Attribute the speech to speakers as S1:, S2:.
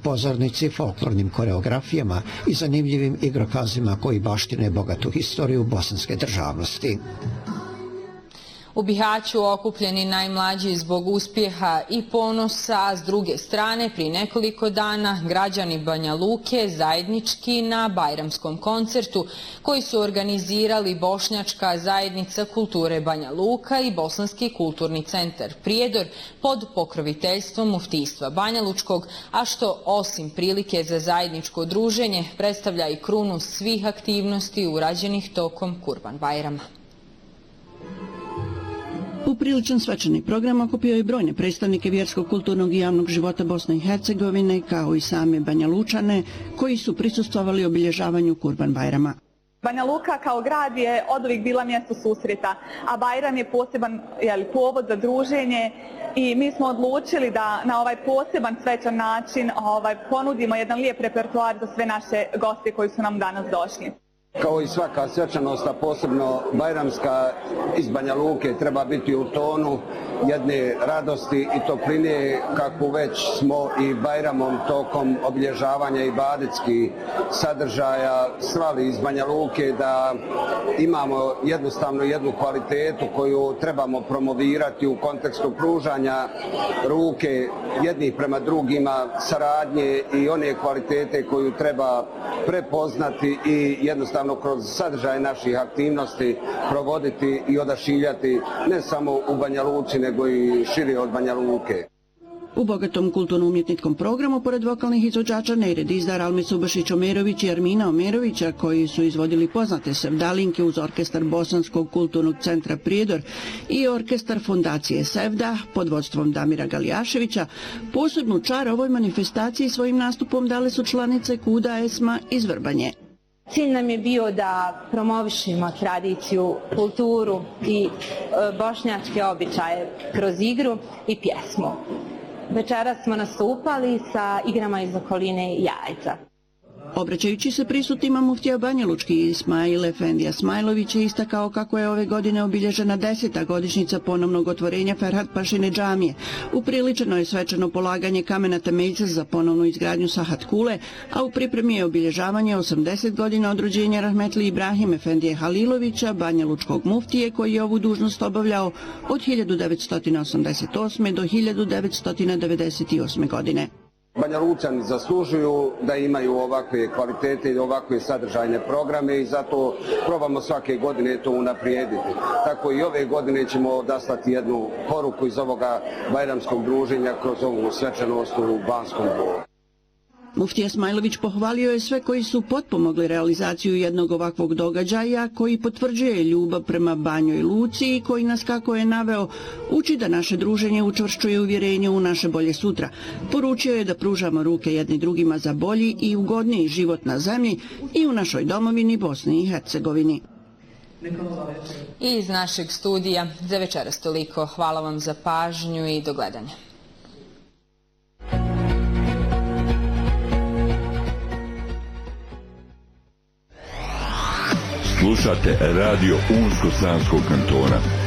S1: pozornici folklornim koreografijama i zanimljivim igrokazima koji baštine bogatu historiju bosanske državnosti.
S2: U Bihaću okupljeni najmlađi zbog uspjeha i ponosa, a s druge strane prije nekoliko dana građani Banja Luke zajednički na bajramskom koncertu koji su organizirali Bošnjačka zajednica kulture Banja Luka i Bosanski kulturni centar Prijedor pod pokroviteljstvom muftijstva Banja Lučkog, a što osim prilike za zajedničko druženje predstavlja i krunu svih aktivnosti urađenih tokom Kurban Bajrama.
S3: Upriličan svečani program okupio je brojne predstavnike vjerskog, kulturnog i javnog života Bosne i Hercegovine, kao i same Banja Lučane, koji su prisustvovali obilježavanju Kurban Bajrama.
S4: Banja Luka kao grad je oduvijek bila mjesto susreta, a Bajram je poseban povod za druženje i mi smo odlučili da na ovaj poseban svečan način ponudimo jedan lijep repertoar za sve naše goste koji su nam danas došli.
S5: Kao i svaka svečanost, a posebno bajramska iz Banja Luke, treba biti u tonu jedne radosti i topline kakvu već smo i Bajramom tokom obilježavanja ibadetskih sadržaja slali iz Banja Luke, da imamo jednostavno jednu kvalitetu koju trebamo promovirati u kontekstu pružanja ruke jednih prema drugima, saradnje i one kvalitete koju treba prepoznati i jednostavno kroz sadržaj naših aktivnosti provoditi i odašiljati ne samo u Banja Luci, nego i šire od Banja Luke.
S3: U bogatom kulturno-umjetničkom programu, pored vokalnih izvođača Nejre Dizdar, Alme Subašić Omerović i Armina Omerovića, koji su izvodili poznate sevdalinke uz orkestar Bosanskog kulturnog centra Prijedor i orkestar Fondacije Sevda pod vodstvom Damira Galijaševića, posebnu čar ovoj manifestaciji svojim nastupom dale su članice Kuda Esma iz Vrbanje.
S6: Cilj nam je bio da promovišemo tradiciju, kulturu i bošnjačke običaje kroz igru i pjesmu. Večeras smo nastupali sa igrama iz okoline Jajca.
S3: Obraćajući se prisutnima muftija Banja Lučki Ismail Efendija Smajlović je istakao kako je ove godine obilježena 10. godišnjica ponovnog otvorenja Ferhat Pašine džamije. Upriličeno je svečano polaganje kamena temeljca za ponovnu izgradnju Sahat Kule, a u pripremi je obilježavanje 80 godina od rođenja Rahmetli Ibrahim Efendije Halilovića, Banja Lučkog muftije, koji je ovu dužnost obavljao od 1988. do 1998. godine.
S5: Banja Lučani zaslužuju da imaju ovakve kvalitete i ovakve sadržajne programe i zato probamo svake godine to unaprijediti. Tako i ove godine ćemo odaslati jednu poruku iz ovoga bajramskog druženja kroz ovu svečanost u Banskom Dvoru.
S3: Muftija Smajlović pohvalio je sve koji su potpomogli realizaciju jednog ovakvog događaja, koji potvrđuje ljubav prema Banjoj Luci i koji nas, kako je naveo, uči da naše druženje učvršćuje uvjerenje u naše bolje sutra. Poručio je da pružamo ruke jedni drugima za bolji i ugodniji život na zemlji i u našoj domovini Bosni i Hercegovini.
S2: I iz našeg studija za večeras toliko. Hvala vam za pažnju i do gledanja.
S7: Slušate radio Unsko-Sanskog kantona.